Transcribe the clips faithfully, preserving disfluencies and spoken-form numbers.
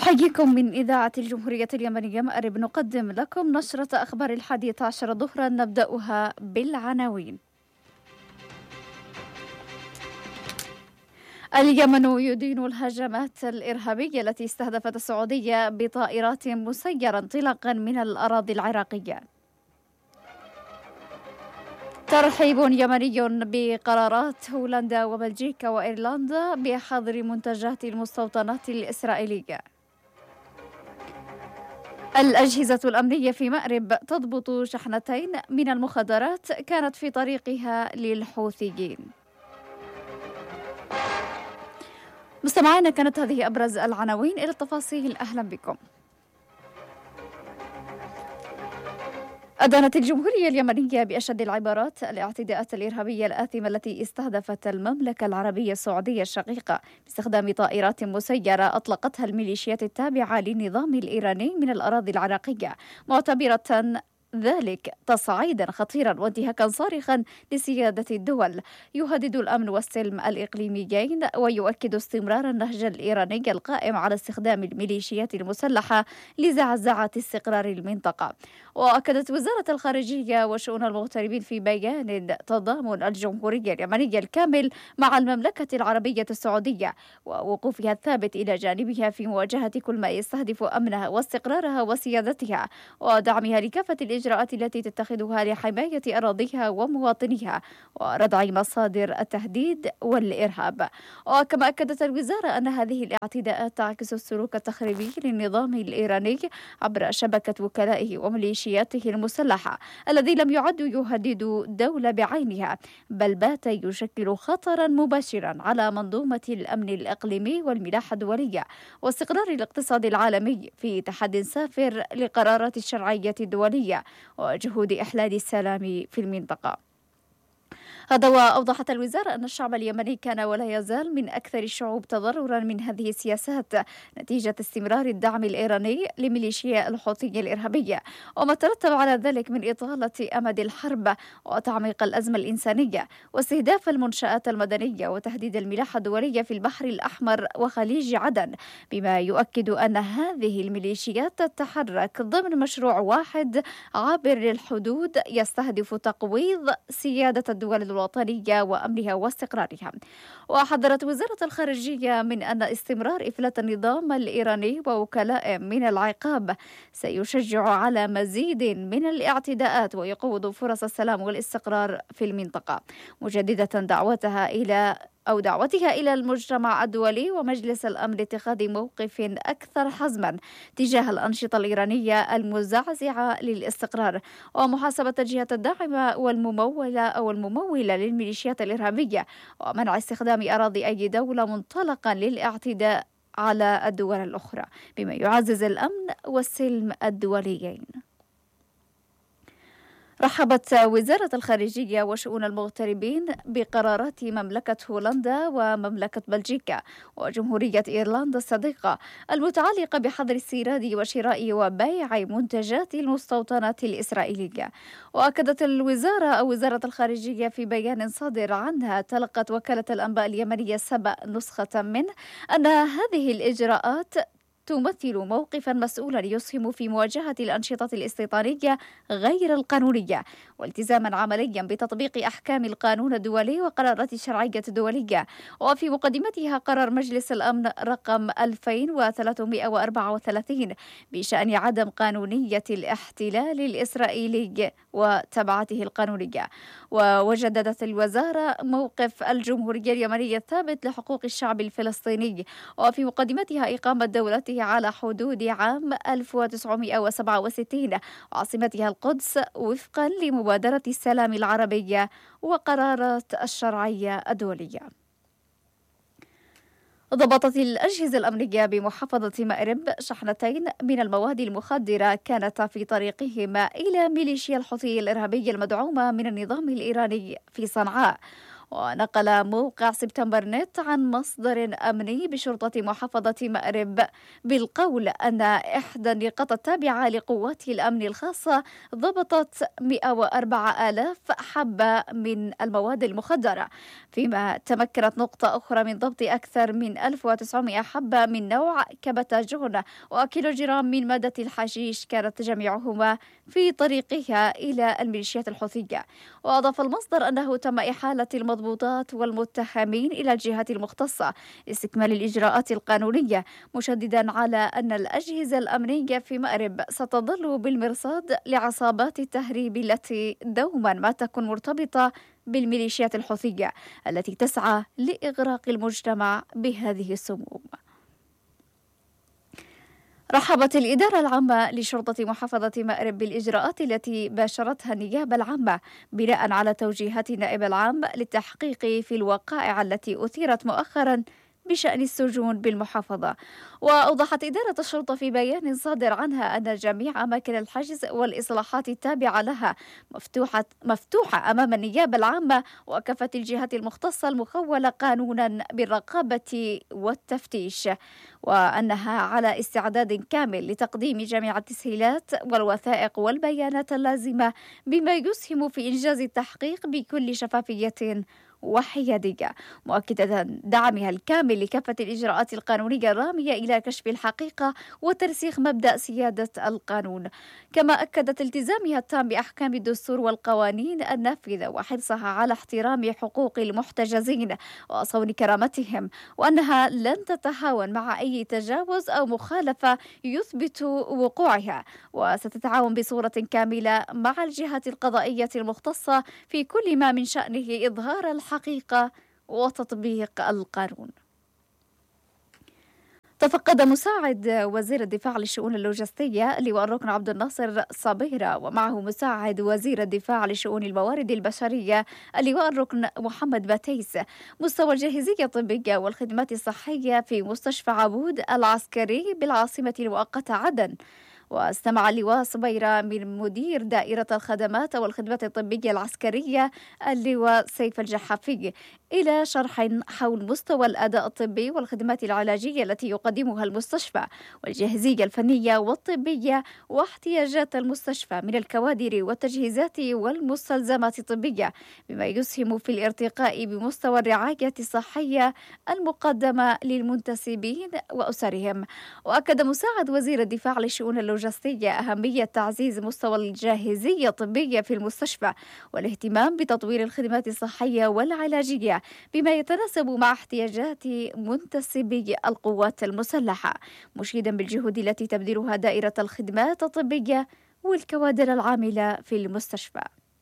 أحييكم من إذاعة الجمهورية اليمنية مأرب، نقدم لكم نشرة أخبار الحادية عشر ظهرا، نبدأها بالعناوين. اليمن يدين الهجمات الإرهابية التي استهدفت السعودية بطائرات مسيرة انطلاقا من الأراضي العراقية. ترحيب يمني بقرارات هولندا وبلجيكا وإيرلندا بحظر منتجات المستوطنات الإسرائيلية. الأجهزة الأمنية في مأرب تضبط شحنتين من المخدرات كانت في طريقها للحوثيين. مستمعينا، كانت هذه أبرز العناوين. إلى التفاصيل، أهلا بكم. أدانت الجمهورية اليمنية بأشد العبارات الاعتداءات الإرهابية الآثمة التي استهدفت المملكة العربية السعودية الشقيقة باستخدام طائرات مسيرة أطلقتها الميليشيات التابعة للنظام الإيراني من الأراضي العراقية، معتبرة ذلك تصعيدا خطيرا وانتهاكا صارخا لسيادة الدول، يهدد الأمن والسلم الإقليميين ويؤكد استمرار النهج الإيراني القائم على استخدام الميليشيات المسلحة لزعزعة استقرار المنطقة. وأكدت وزارة الخارجية وشؤون المغتربين في بيان تضامن الجمهورية اليمنية الكامل مع المملكة العربية السعودية ووقوفها الثابت إلى جانبها في مواجهة كل ما يستهدف أمنها واستقرارها وسيادتها، ودعمها لكافة الإجراءات التي تتخذها لحماية أراضيها ومواطنيها وردع مصادر التهديد والإرهاب. وكما أكدت الوزارة أن هذه الاعتداءات تعكس السلوك التخريبي للنظام الإيراني عبر شبكة وكلائه وميليشياته المسلحة، الذي لم يعد يهدد دولة بعينها، بل بات يشكل خطرا مباشرا على منظومة الأمن الإقليمي والملاحة الدولية واستقرار الاقتصاد العالمي، في تحد سافر لقرارات الشرعية الدولية وجهود إحلال السلام في المنطقة. هذا وأوضحت الوزارة أن الشعب اليمني كان ولا يزال من أكثر الشعوب تضررا من هذه السياسات نتيجة استمرار الدعم الإيراني لميليشيا الحوثية الإرهابية، وما ترتب على ذلك من إطالة أمد الحرب وتعميق الأزمة الإنسانية واستهداف المنشآت المدنية وتهديد الملاحة الدولية في البحر الأحمر وخليج عدن، بما يؤكد أن هذه الميليشيات تتحرك ضمن مشروع واحد عابر للحدود يستهدف تقويض سيادة الدول الوطنية وأمنها واستقرارها. وحذرت وزارة الخارجية من أن استمرار إفلات النظام الإيراني ووكلاء من العقاب سيشجع على مزيد من الاعتداءات ويقوض فرص السلام والاستقرار في المنطقة، مجددة دعوتها إلى أو دعوتها إلى المجتمع الدولي ومجلس الأمن لاتخاذ موقف أكثر حزما تجاه الأنشطة الإيرانية المزعزعة للاستقرار، ومحاسبة الجهات الداعمة والممولة أو الممولة للميليشيات الإرهابية، ومنع استخدام أراضي أي دولة منطلقا للاعتداء على الدول الأخرى، بما يعزز الأمن والسلم الدوليين. رحبت وزارة الخارجية وشؤون المغتربين بقرارات مملكة هولندا ومملكة بلجيكا وجمهورية إيرلندا الصديقة المتعلقة بحظر استيراد وشراء وبيع منتجات المستوطنات الإسرائيلية. وأكدت الوزارة أو وزارة الخارجية في بيان صادر عنها تلقت وكالة الأنباء اليمنية سبأ نسخة منه أن هذه الإجراءات تمثل موقفا مسؤولا يسهم في مواجهة الأنشطة الاستيطانية غير القانونية والتزاما عمليا بتطبيق أحكام القانون الدولي وقرارات الشرعية الدولية. وفي مقدمتها قرار مجلس الأمن رقم ألفين وثلاثمئة وأربعة وثلاثين بشأن عدم قانونية الاحتلال الإسرائيلي وتبعاته القانونية. ووجدت الوزارة موقف الجمهورية اليمنية الثابت لحقوق الشعب الفلسطيني، وفي مقدمتها إقامة دولته على حدود عام ألف وتسعمئة وسبعة وستين وعاصمتها القدس وفقا لمبادرة السلام العربية وقرارات الشرعية الدولية. ضبطت الأجهزة الأمنية بمحافظة مأرب شحنتين من المواد المخدرة كانتا في طريقهما إلى ميليشيا الحوثي الإرهابية المدعومة من النظام الإيراني في صنعاء. ونقل موقع سبتمبر نت عن مصدر أمني بشرطة محافظة مأرب بالقول أن إحدى النقاط التابعة لقوات الأمن الخاصة ضبطت مئة وأربعة آلاف حبة من المواد المخدرة، فيما تمكنت نقطة أخرى من ضبط أكثر من ألف وتسعمئة حبة من نوع كبتاجون وكيلوغرام من مادة الحشيش، كانت جميعهما في طريقها إلى الميليشيات الحوثية. وأضاف المصدر أنه تم إحالة المضبوطات والمتهمين إلى الجهات المختصة لاستكمال الإجراءات القانونية، مشددا على أن الأجهزة الأمنية في مأرب ستظل بالمرصاد لعصابات التهريب التي دوما ما تكون مرتبطة بالميليشيات الحوثية التي تسعى لإغراق المجتمع بهذه السموم. رحبت الإدارة العامة لشرطة محافظة مأرب بالإجراءات التي باشرتها النيابة العامة بناء على توجيهات النائب العام للتحقيق في الوقائع التي أثيرت مؤخرا بشأن السجون بالمحافظة. وأوضحت إدارة الشرطة في بيان صادر عنها أن جميع أماكن الحجز والإصلاحات التابعة لها مفتوحة, مفتوحة أمام النيابة العامة وكافة الجهات المختصة المخولة قانونا بالرقابة والتفتيش، وأنها على استعداد كامل لتقديم جميع التسهيلات والوثائق والبيانات اللازمة بما يسهم في إنجاز التحقيق بكل شفافية وحيادية، مؤكدة دعمها الكامل لكافة الإجراءات القانونية الرامية إلى كشف الحقيقة وترسيخ مبدأ سيادة القانون. كما أكدت التزامها التام بأحكام الدستور والقوانين النافذة وحرصها على احترام حقوق المحتجزين وصون كرامتهم، وأنها لن تتهاون مع أي تجاوز أو مخالفة يثبت وقوعها، وستتعاون بصورة كاملة مع الجهات القضائية المختصة في كل ما من شأنه إظهار الحقيقة وتطبيق القانون. تفقد مساعد وزير الدفاع للشؤون اللوجستية اللواء الركن عبد الناصر صبيرة ومعه مساعد وزير الدفاع لشؤون الموارد البشرية اللواء الركن محمد باتيس مستوى الجاهزية الطبية والخدمات الصحية في مستشفى عبود العسكري بالعاصمة المؤقتة عدن. واستمع اللواء صبيرة من مدير دائرة الخدمات والخدمات الطبية العسكرية اللواء سيف الجحافي إلى شرح حول مستوى الأداء الطبي والخدمات العلاجية التي يقدمها المستشفى والجاهزية الفنية والطبية واحتياجات المستشفى من الكوادر والتجهيزات والمستلزمات الطبية، بما يسهم في الارتقاء بمستوى الرعاية الصحية المقدمة للمنتسبين وأسرهم. وأكد مساعد وزير الدفاع للشؤون اللوجستية أهمية تعزيز مستوى الجاهزية الطبية في المستشفى والاهتمام بتطوير الخدمات الصحية والعلاجية بما يتناسب مع احتياجات منتسبي القوات المسلحة، مشيدا بالجهود التي تبذلها دائرة الخدمات الطبية والكوادر العاملة في المستشفى.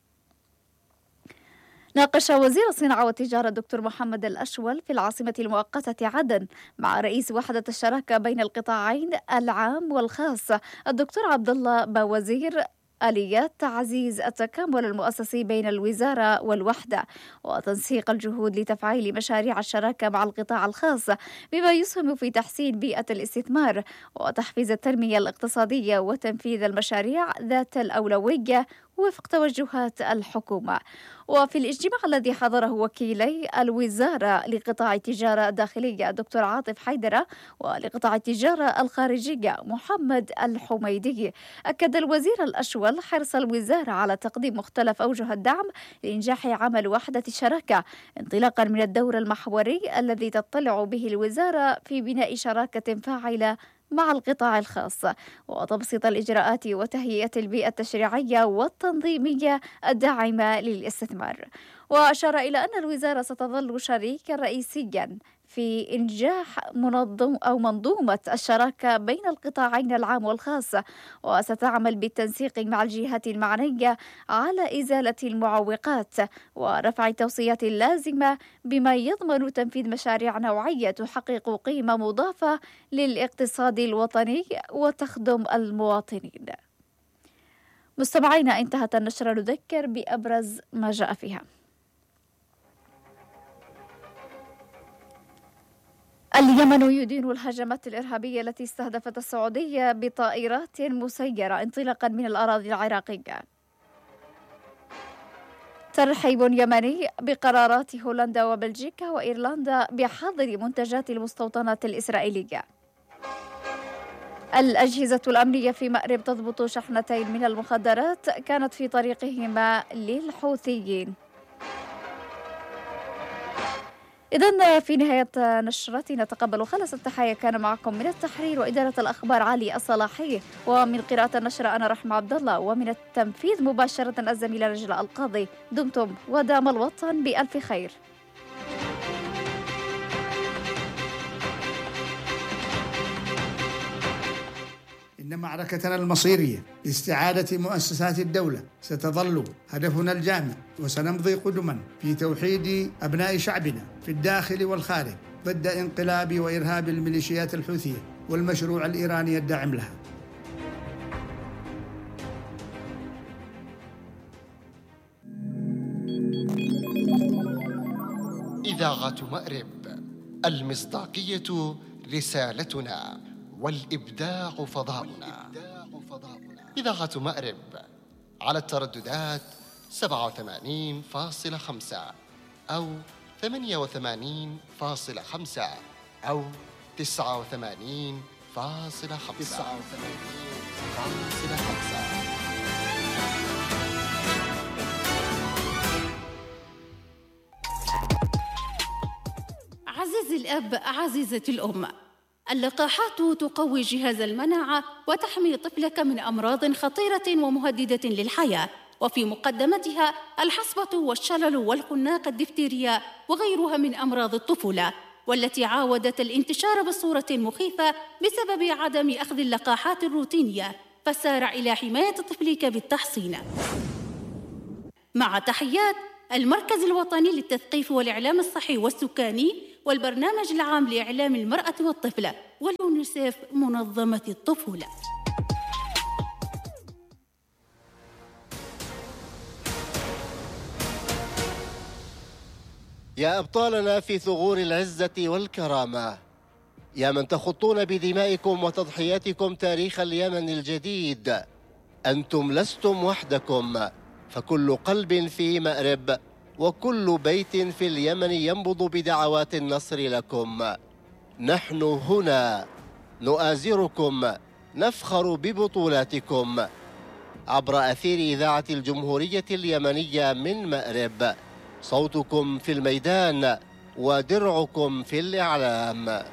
ناقش وزير الصناعة والتجارة الدكتور محمد الأشول في العاصمة المؤقتة عدن مع رئيس وحدة الشراكة بين القطاعين العام والخاص الدكتور عبد الله باوزير آليات تعزيز التكامل المؤسسي بين الوزارة والوحدة وتنسيق الجهود لتفعيل مشاريع الشراكة مع القطاع الخاص بما يسهم في تحسين بيئة الاستثمار وتحفيز التنمية الاقتصادية وتنفيذ المشاريع ذات الأولوية وفق توجهات الحكومة. وفي الاجتماع الذي حضره وكيلي الوزارة لقطاع التجارة الداخلية الدكتور عاطف حيدرة ولقطاع التجارة الخارجية محمد الحميدي، أكد الوزير الأشول حرص الوزارة على تقديم مختلف أوجه الدعم لإنجاح عمل وحدة الشراكة انطلاقا من الدور المحوري الذي تطلع به الوزارة في بناء شراكة فاعلة مع القطاع الخاص وتبسيط الإجراءات وتهيئة البيئة التشريعية والتنظيمية الداعمة للاستثمار. وأشار إلى أن الوزارة ستظل شريكا رئيسيا في إنجاح منظم أو منظومة الشراكة بين القطاعين العام والخاص، وستعمل بالتنسيق مع الجهات المعنية على إزالة المعوقات ورفع التوصيات اللازمة بما يضمن تنفيذ مشاريع نوعية تحقق قيمة مضافة للاقتصاد الوطني وتخدم المواطنين. مستمعينا، انتهت النشرة، نذكر بأبرز ما جاء فيها. اليمن يدين الهجمات الإرهابية التي استهدفت السعودية بطائرات مسيرة انطلاقا من الأراضي العراقية. ترحيب يمني بقرارات هولندا وبلجيكا وإيرلندا بحظر منتجات المستوطنات الإسرائيلية. الأجهزة الأمنية في مأرب تضبط شحنتين من المخدرات كانت في طريقهما للحوثيين. إذن في نهاية نشرتنا تقبلوا خلص التحية. كان معكم من التحرير وإدارة الأخبار علي الصلاحي، ومن قراءة النشر أنا رحمة عبد الله، ومن التنفيذ مباشرة الزميلة نجلة القاضي. دمتم ودام الوطن بألف خير. إن معركتنا المصيرية لاستعادة مؤسسات الدولة ستظل هدفنا الجامع، وسنمضي قدما في توحيد أبناء شعبنا في الداخل والخارج ضد انقلاب وإرهاب الميليشيات الحوثية والمشروع الإيراني الداعم لها. إذاعة مأرب، المصداقية رسالتنا والإبداع فضاؤنا. إذاعة مأرب على الترددات سبعة وثمانين فاصلة خمسة أو ثمانية وثمانين فاصلة خمسة أو تسعة وثمانين فاصلة خمسة. عزيزي الأب، عزيزتي الأم، اللقاحات تقوي جهاز المناعة وتحمي طفلك من أمراض خطيرة ومهددة للحياة، وفي مقدمتها الحصبة والشلل والخناق الدفتيريا وغيرها من أمراض الطفولة، والتي عاودت الانتشار بصورة مخيفة بسبب عدم أخذ اللقاحات الروتينية. فسارع إلى حماية طفلك بالتحصين. مع تحيات المركز الوطني للتثقيف والإعلام الصحي والسكاني والبرنامج العام لإعلام المرأة والطفلة واليونيسيف منظمة الطفولة. يا أبطالنا في ثغور العزة والكرامة، يا من تخطون بدمائكم وتضحياتكم تاريخ اليمن الجديد، أنتم لستم وحدكم، فكل قلب في مأرب وكل بيت في اليمن ينبض بدعوات النصر لكم. نحن هنا نؤازركم، نفخر ببطولاتكم. عبر أثير إذاعة الجمهورية اليمنية من مأرب، صوتكم في الميدان ودرعكم في الإعلام.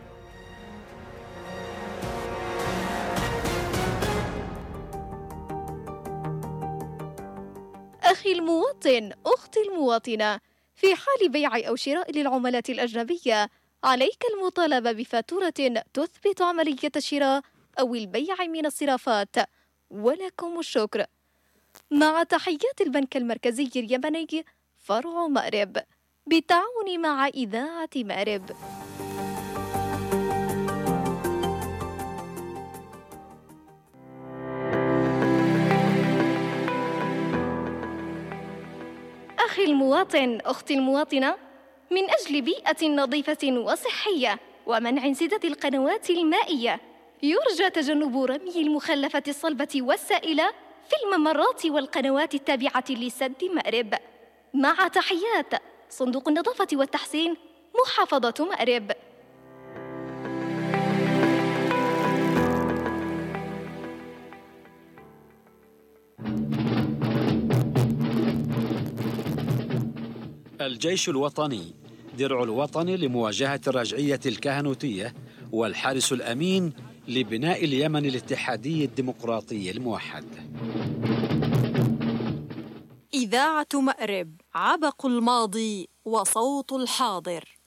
أخي المواطن، أختي المواطنة، في حال بيع أو شراء للعملات الأجنبية عليك المطالبة بفاتورة تثبت عملية الشراء أو البيع من الصرافات، ولكم الشكر. مع تحيات البنك المركزي اليمني فرع مأرب بالتعاون مع إذاعة مأرب. أخي المواطن، أختي المواطنة، من أجل بيئة نظيفة وصحية ومنع انسداد القنوات المائية، يرجى تجنب رمي المخلفات الصلبة والسائلة في الممرات والقنوات التابعة لسد مأرب. مع تحيات صندوق النظافة والتحسين، محافظة مأرب. الجيش الوطني درع الوطن لمواجهة الرجعية الكهنوتية، والحارس الأمين لبناء اليمن الاتحادي الديمقراطي الموحد. إذاعة مأرب، عبق الماضي وصوت الحاضر.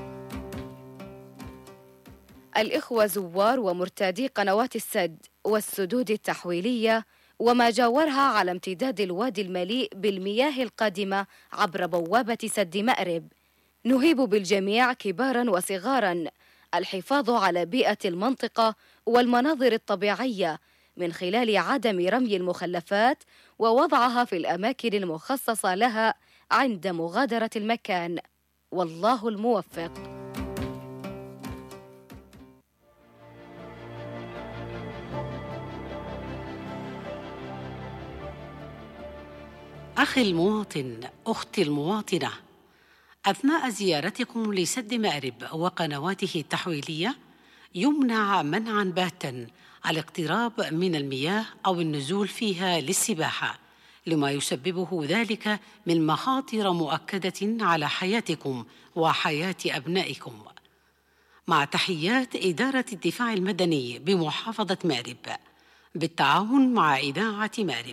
الإخوة زوار ومرتادي قنوات السد والسدود التحويلية وما جاورها على امتداد الوادي المليء بالمياه القادمة عبر بوابة سد مأرب، نهيب بالجميع كبارا وصغارا الحفاظ على بيئة المنطقة والمناظر الطبيعية من خلال عدم رمي المخلفات ووضعها في الأماكن المخصصة لها عند مغادرة المكان. والله الموفق. أخي المواطن، أختي المواطنة، أثناء زيارتكم لسد مأرب وقنواته التحويلية يمنع منعاً باتا الاقتراب من المياه أو النزول فيها للسباحة، لما يسببه ذلك من مخاطر مؤكدة على حياتكم وحياة أبنائكم. مع تحيات إدارة الدفاع المدني بمحافظة مأرب بالتعاون مع إذاعة مأرب.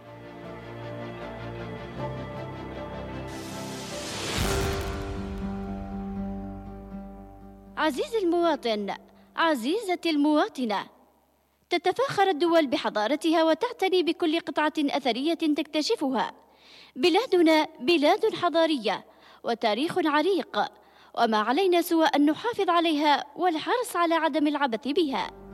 عزيزي المواطن، عزيزتي المواطنة، تتفاخر الدول بحضارتها وتعتني بكل قطعة أثرية تكتشفها. بلادنا بلاد حضارية وتاريخ عريق، وما علينا سوى أن نحافظ عليها والحرص على عدم العبث بها.